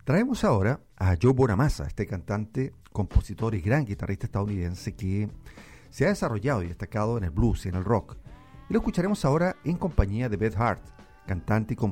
Traemos ahora a Joe Bonamassa, este cantante, compositor y gran guitarrista estadounidense que se ha desarrollado y destacado en el blues y en el rock. Y lo escucharemos ahora en compañía de Beth Hart, cantante y